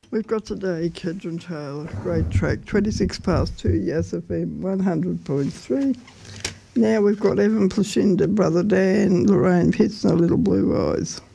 We've got today Kedron Taylor, great track, 26 past 2, Yes FM 100.3. Now we've got Evan Plashinda, Brother Dan, Lorraine Pitts and Little Blue Eyes.